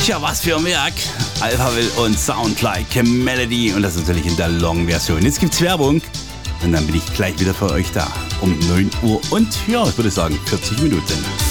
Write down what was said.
Tja, was für ein Werk. Alphaville und Sound Like a Melody. Und das natürlich in der Long-Version. Jetzt gibt's Werbung. Und dann bin ich gleich wieder für euch da. Um 9 Uhr und ja, ich würde sagen 40 Minuten.